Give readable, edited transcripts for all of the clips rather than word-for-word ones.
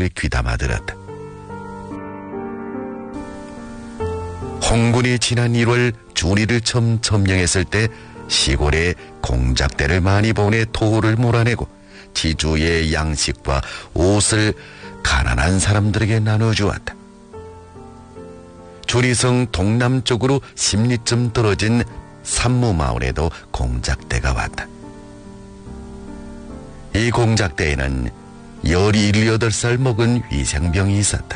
이야기를 귀담아 들었다. 홍군이 지난 1월 준이를 처음 점령했을 때 시골에 공작대를 많이 보내 토를 몰아내고 지주의 양식과 옷을 가난한 사람들에게 나눠주었다. 준이성 동남쪽으로 10리쯤 떨어진 산무마을에도 공작대가 왔다. 이 공작대에는 17살 먹은 위생병이 있었다.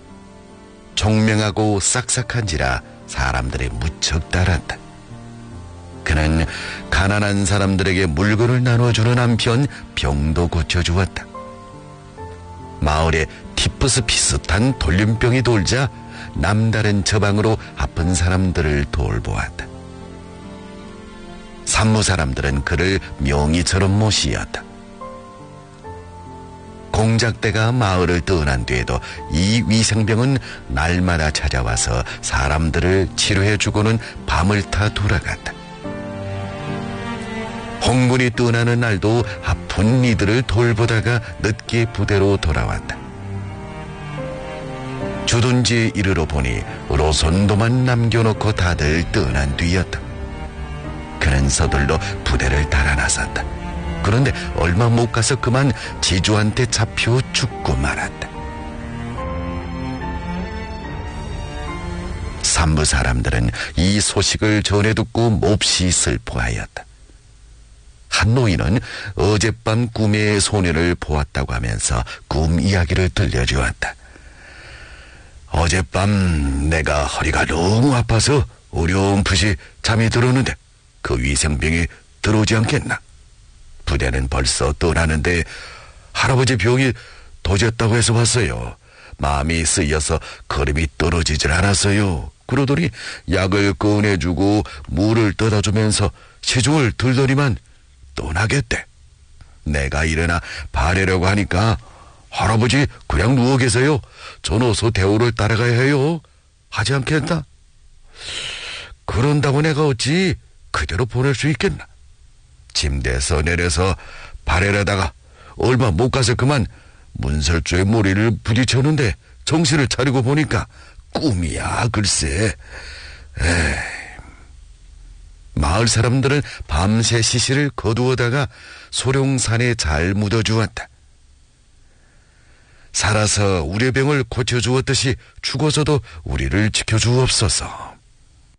총명하고 싹싹한지라 사람들이 무척 따랐다. 그는 가난한 사람들에게 물건을 나눠주는 한편 병도 고쳐주었다. 마을에 티푸스 비슷한 돌림병이 돌자 남다른 처방으로 아픈 사람들을 돌보았다. 산무 사람들은 그를 명의처럼 모시었다. 공작대가 마을을 떠난 뒤에도 이 위생병은 날마다 찾아와서 사람들을 치료해주고는 밤을 타 돌아갔다. 홍군이 떠나는 날도 아픈 이들을 돌보다가 늦게 부대로 돌아왔다. 주둔지에 이르러 보니 로선도만 남겨놓고 다들 떠난 뒤였다. 그는 서둘러 부대를 달아나섰다. 그런데 얼마 못 가서 그만 지주한테 잡혀 죽고 말았다. 산부 사람들은 이 소식을 전해 듣고 몹시 슬퍼하였다. 한 노인은 어젯밤 꿈에 소년을 보았다고 하면서 꿈 이야기를 들려주었다. 어젯밤 내가 허리가 너무 아파서 어렴풋이 잠이 들었는데 그 위생병이 들어오지 않겠나? 부대는 벌써 떠나는데 할아버지 병이 도졌다고 해서 왔어요. 마음이 쓰여서 걸음이 떨어지질 않았어요. 그러더니 약을 꺼내주고 물을 떠다주면서 시중을 들더니만 떠나겠대. 내가 일어나 바래려고 하니까 할아버지 그냥 누워 계세요. 전 어서 대우를 따라가야 해요. 하지 않겠나? 그런다고 내가 어찌 그대로 보낼 수 있겠나? 침대에서 내려서 바래려다가 얼마 못 가서 그만 문설주에 머리를 부딪혔는데 정신을 차리고 보니까 꿈이야 글쎄. 마을 사람들은 밤새 시신을 거두어다가 소룡산에 잘 묻어주었다. 살아서 우려병을 고쳐주었듯이 죽어서도 우리를 지켜주옵소서.